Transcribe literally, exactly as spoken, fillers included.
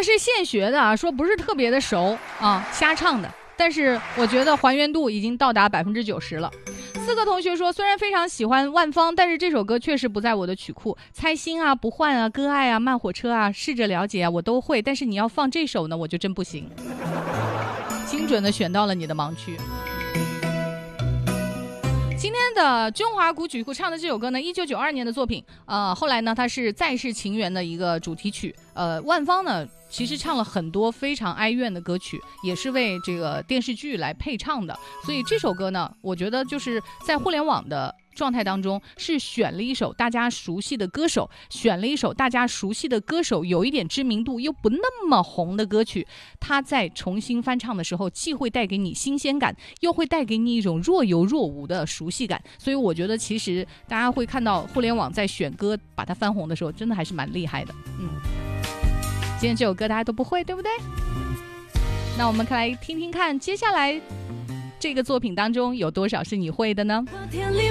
是现学的啊，说不是特别的熟啊，瞎唱的。但是我觉得还原度已经到达百分之九十了。四个同学说，虽然非常喜欢万芳，但是这首歌确实不在我的曲库。猜心啊、不换啊、歌爱啊、慢火车啊、试着了解啊，我都会。但是你要放这首呢，我就真不行。精准的选到了你的盲区。今天的中华古曲库唱的这首歌呢，一九九二年的作品，呃，后来呢，它是《再世情缘》的一个主题曲。呃，万芳呢，其实唱了很多非常哀怨的歌曲，也是为这个电视剧来配唱的。所以这首歌呢，我觉得就是在互联网的状态当中，是选了一首大家熟悉的歌手，选了一首大家熟悉的歌手有一点知名度又不那么红的歌曲，他在重新翻唱的时候，既会带给你新鲜感，又会带给你一种若有若无的熟悉感。所以我觉得其实大家会看到互联网在选歌把它翻红的时候，真的还是蛮厉害的。嗯，今天这首歌大家都不会，对不对？那我们来听听看接下来这个作品当中有多少是你会的呢？ 天里